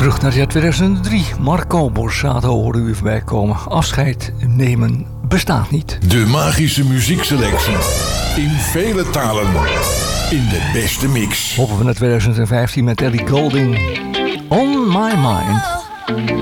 Terug naar het jaar 2003. Marco Borsato hoorde u voorbij komen. Afscheid nemen bestaat niet. De magische muziekselectie. In vele talen. In de beste mix. Hoppen we naar 2015 met Ellie Goulding. On My Mind.